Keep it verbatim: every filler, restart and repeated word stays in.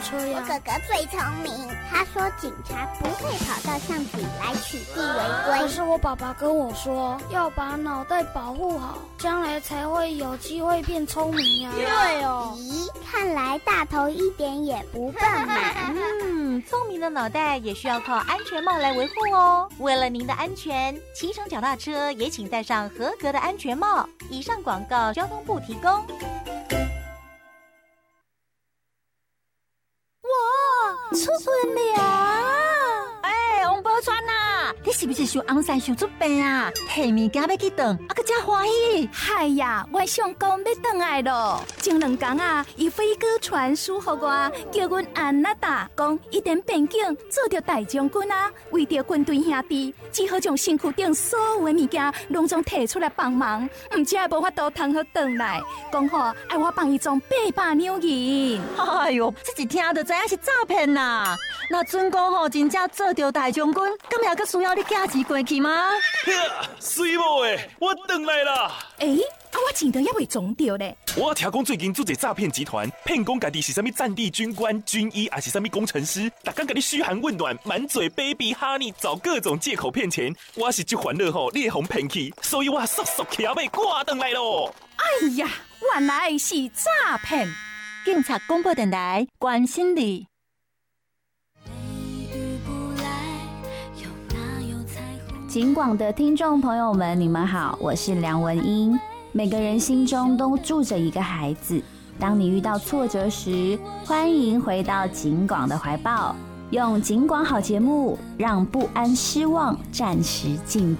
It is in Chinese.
车呀？ 我哥哥最聪明，他说警察不会跑到巷子里来取缔违规。 可是我爸爸跟我说，要把脑袋保护好，将来才会有机会变聪明呀。 对哦。咦，看来大头一点也不笨嘛。 嗯，聪明的脑袋也需要靠安全帽来维护哦。为了您的安全，骑乘脚踏车也请戴上合格的安全帽。以上广告，交通部提供。哇， 出门了！哎，王宝钏啊，你是不是想红山想出病啊？提物件要去转，啊个真欢喜。 嗨呀，我上工要转来咯。前两天啊，伊飞鸽传书给我，叫阮安娜达讲，一点变境做着大将军啊，为着军队兄弟，只好将身躯顶所有的物件拢总摕出来帮忙，唔只无法度通好转来，讲好爱我帮伊装八百两银。 哎哟，这一听就知影是诈骗啦！那准讲吼，真正做着大将军，咁也阁需要你寄钱过去吗？ 水某诶，我转来啦！ 诶、欸，啊，我钱都还未装着咧。 我听讲最近做一诈骗集团，骗讲家己是啥物战地军官、军医，还是啥物工程师，逐天甲你嘘寒问暖，满嘴 baby honey， 找各种借口骗钱。我是这欢乐吼，你会互骗去，所以我速速骑马赶转来咯。 哎呀，原来是诈骗！ 警察广播电台关心你。 警广的听众朋友们，你们好，我是梁文音。每个人心中都住着一个孩子，当你遇到挫折时，欢迎回到警广的怀抱，用警广好节目让不安失望暂时静